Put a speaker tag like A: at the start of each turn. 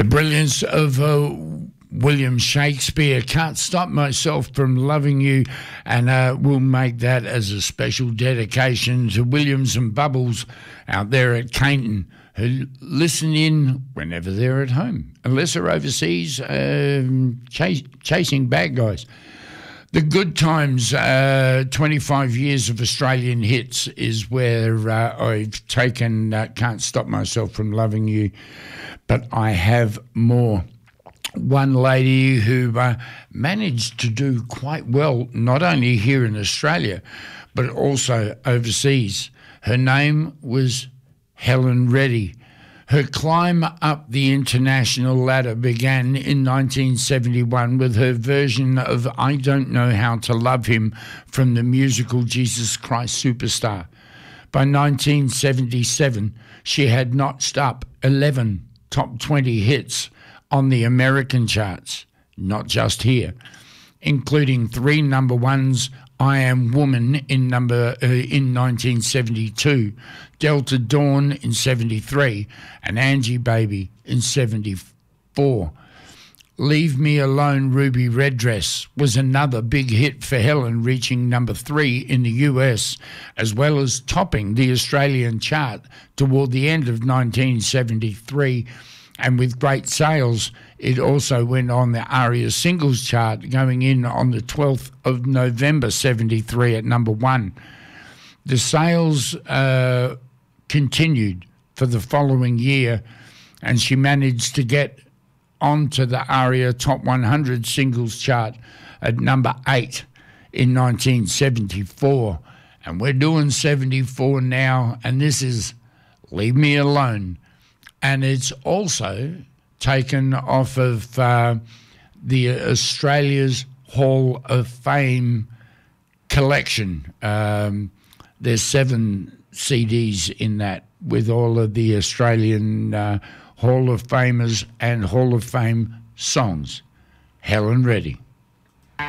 A: The brilliance of William Shakespeare, Can't Stop Myself from Loving You, and we'll make that as a special dedication to Williams and Bubbles out there at Cainton, who listen in whenever they're at home, unless they're overseas chasing bad guys. The Good Times, 25 years of Australian hits is where I've taken Can't Stop Myself from Loving You, but I have more. One lady who managed to do quite well, not only here in Australia, but also overseas. Her name was Helen Reddy. Her climb up the international ladder began in 1971 with her version of I Don't Know How to Love Him from the musical Jesus Christ Superstar. By 1977, she had notched up 11 top 20 hits on the American charts, not just here, including 3 number ones, I Am Woman in 1972, Delta Dawn in 73, and Angie Baby in 74. Leave Me Alone, Ruby Red Dress was another big hit for Helen, reaching number 3 in the US, as well as topping the Australian chart toward the end of 1973. And with great sales, it also went on the ARIA singles chart, going in on the 12th of November 73 at number 1. The sales continued for the following year, and she managed to get onto the ARIA Top 100 singles chart at number 8 in 1974. And we're doing 74 now, and this is Leave Me Alone. And it's also taken off of the Australia's Hall of Fame collection. There's 7 CDs in that with all of the Australian Hall of Famers and Hall of Fame songs. Helen Reddy.